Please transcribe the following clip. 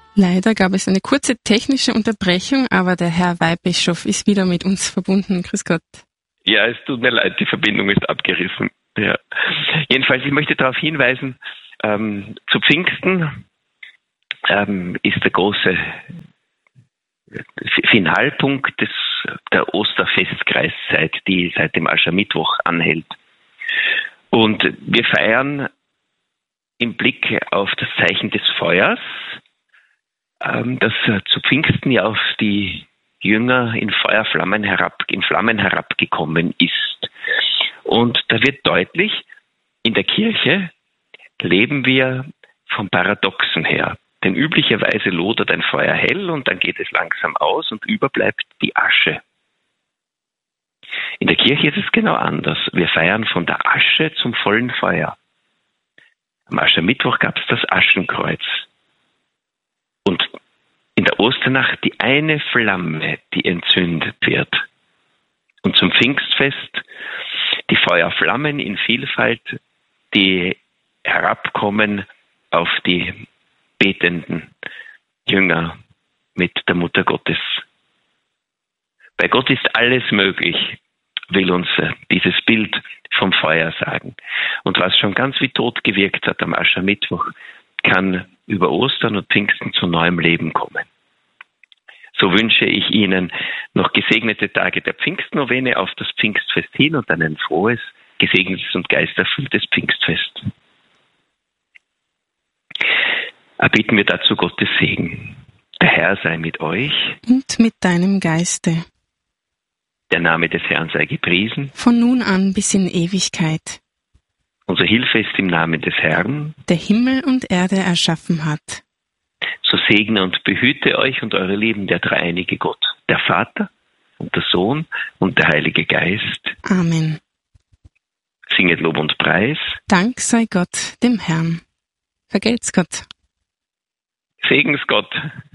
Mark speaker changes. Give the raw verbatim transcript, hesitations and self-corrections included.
Speaker 1: Leider gab es eine kurze technische Unterbrechung, aber der Herr Weihbischof ist wieder mit uns verbunden. Grüß Gott.
Speaker 2: Ja, es tut mir leid, die Verbindung ist abgerissen. Ja. Jedenfalls, ich möchte darauf hinweisen, ähm, zu Pfingsten ähm, ist der große Finalpunkt des, der Osterfestkreiszeit, die seit dem Aschermittwoch anhält. Und wir feiern im Blick auf das Zeichen des Feuers, ähm, das zu Pfingsten ja auf die Jünger in Feuerflammen herab, in Flammen herabgekommen ist. Und da wird deutlich, in der Kirche leben wir vom Paradoxen her. Denn üblicherweise lodert ein Feuer hell und dann geht es langsam aus und überbleibt die Asche. In der Kirche ist es genau anders. Wir feiern von der Asche zum vollen Feuer. Am Aschermittwoch gab es das Aschenkreuz. Und in der Osternacht die eine Flamme, die entzündet wird. Und zum Pfingstfest die Feuerflammen in Vielfalt, die herabkommen auf die betenden Jünger mit der Mutter Gottes. Bei Gott ist alles möglich, will uns dieses Bild vom Feuer sagen. Und was schon ganz wie tot gewirkt hat am Aschermittwoch, kann über Ostern und Pfingsten zu neuem Leben kommen. So wünsche ich Ihnen noch gesegnete Tage der Pfingstnovene auf das Pfingstfest hin und ein frohes, gesegnetes und geisterfülltes Pfingstfest. Erbitten wir dazu Gottes Segen. Der Herr sei mit euch.
Speaker 1: Und mit deinem Geiste.
Speaker 2: Der Name des Herrn sei gepriesen.
Speaker 1: Von nun an bis in Ewigkeit.
Speaker 2: Unsere Hilfe ist im Namen des Herrn,
Speaker 1: der Himmel und Erde erschaffen hat.
Speaker 2: So segne und behüte euch und eure Lieben der dreieinige Gott, der Vater und der Sohn und der Heilige Geist.
Speaker 1: Amen.
Speaker 2: Singet Lob und Preis.
Speaker 1: Dank sei Gott, dem Herrn. Vergelt's Gott.
Speaker 2: Segens Gott.